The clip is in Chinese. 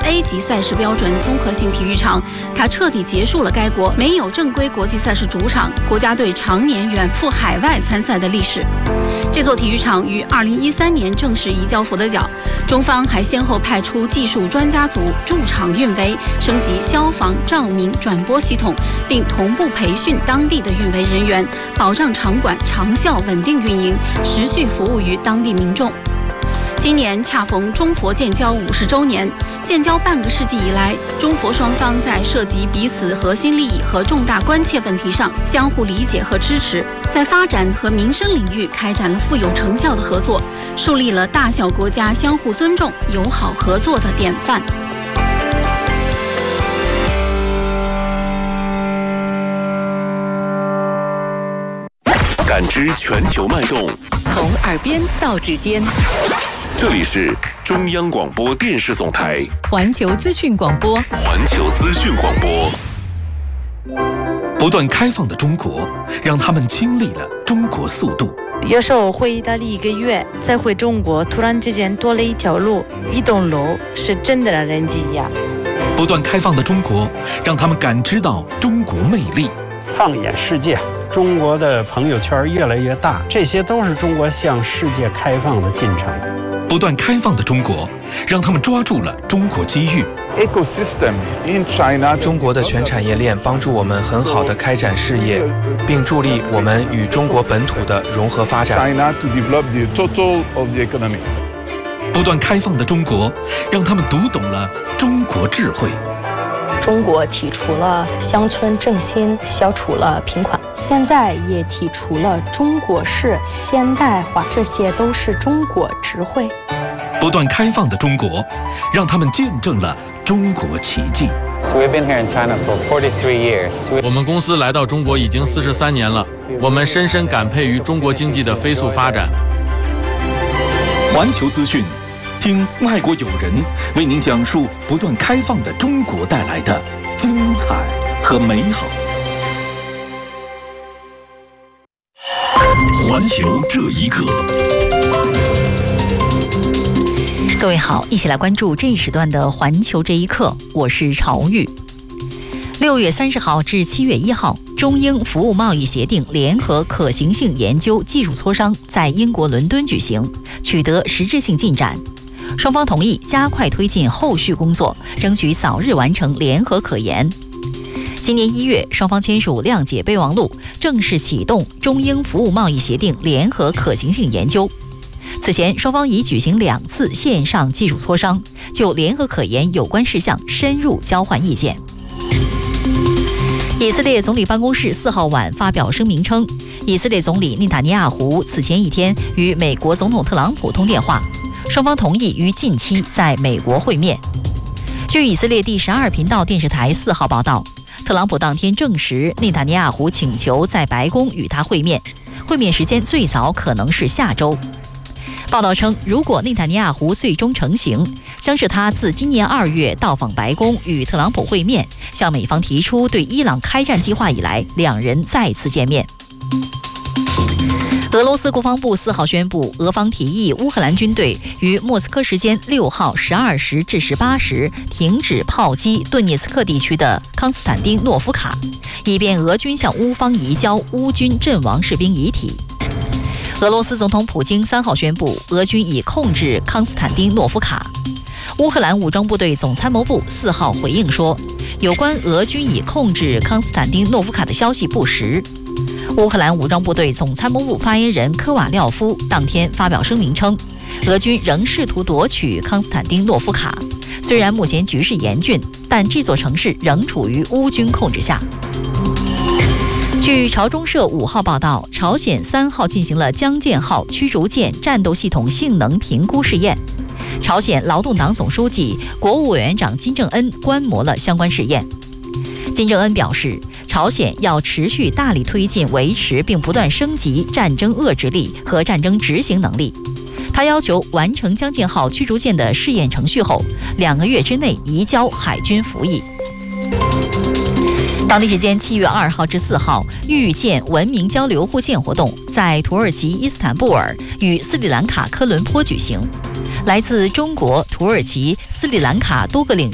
A 级赛事标准综合性体育场，它彻底结束了该国没有正规国际赛事主场、国家队常年远赴海外参赛的历史。这座体育场于2013年正式移交福德角，中方还先后派出技术专家组驻场运维，升级消防、照明、转播系统，并同步培训当地的运维人员，保障场馆长效稳定运营，持续服务于当地民众。今年恰逢中佛建交50周年，建交半个世纪以来，中佛双方在涉及彼此核心利益和重大关切问题上相互理解和支持，在发展和民生领域开展了富有成效的合作，树立了大小国家相互尊重、友好合作的典范。 感知全球脉动， 从耳边到指尖。 这里是中央广播电视总台环球资讯广播。 不断开放的中国，让他们经历了中国速度。 有时候回意大利1个月，再回中国，突然之间多了一条路、一栋楼，是真的让人惊讶。 不断开放的中国，让他们感知到中国魅力。 放眼世界，中国的朋友圈越来越大，这些都是中国向世界开放的进程。 不断开放的中国，让他们抓住了中国机遇。 中国的全产业链帮助我们很好地开展事业，并助力我们与中国本土的融合发展。 不断开放的中国，让他们读懂了中国智慧。 中国提出了乡村振兴，消除了贫困，现在也提出了中国式现代化，这些都是中国智慧。 不断开放的中国，让他们见证了中国奇迹。 我们公司来到中国已经43年了，我们深深感佩于中国经济的飞速发展。 环球资讯，听外国友人为您讲述不断开放的中国带来的精彩和美好。环球这一刻， 各位好，一起来关注这一时段的环球这一刻，我是朝玉。6月30号至7月1号，中英服务贸易协定联合可行性研究技术磋商在英国伦敦举行，取得实质性进展。双方同意加快推进后续工作，争取早日完成联合可研。今年1月，双方签署谅解备忘录，正式启动中英服务贸易协定联合可行性研究。此前，双方已举行2次线上技术磋商，就联合可研有关事项深入交换意见。以色列总理办公室4号晚发表声明称，以色列总理内塔尼亚胡此前一天与美国总统特朗普通电话，双方同意于近期在美国会面。据以色列第12频道电视台4号报道，特朗普当天证实内塔尼亚胡请求在白宫与他会面，会面时间最早可能是下周。报道称，如果内塔尼亚胡最终成行，将是他自今年2月到访白宫与特朗普会面，向美方提出对伊朗开战计划以来，两人再次见面。俄罗斯国防部4号宣布，俄方提议乌克兰军队于莫斯科时间6号12时至18时停止炮击顿涅茨克地区的康斯坦丁诺夫卡，以便俄军向乌方移交乌军阵亡士兵遗体。俄罗斯总统普京3号宣布，俄军已控制康斯坦丁诺夫卡。乌克兰武装部队总参谋部4号回应说，有关俄军已控制康斯坦丁诺夫卡的消息不实。乌克兰武装部队总参谋部发言人科瓦廖夫当天发表声明称，俄军仍试图夺取康斯坦丁诺夫卡，虽然目前局势严峻，但这座城市仍处于乌军控制下。据朝中社5号报道，朝鲜3号进行了江舰号驱逐舰战斗系统性能评估试验。朝鲜劳动党总书记、国务委员长金正恩观摩了相关试验。金正恩表示，朝鲜要持续大力推进维持并不断升级战争遏制力和战争执行能力。他要求完成江舰号驱逐舰的试验程序后，2个月之内移交海军服役。当地时间7月2号至4号，遇见文明交流互鉴活动在土耳其伊斯坦布尔与斯里兰卡科伦坡举行。来自中国、土耳其、斯里兰卡多个领域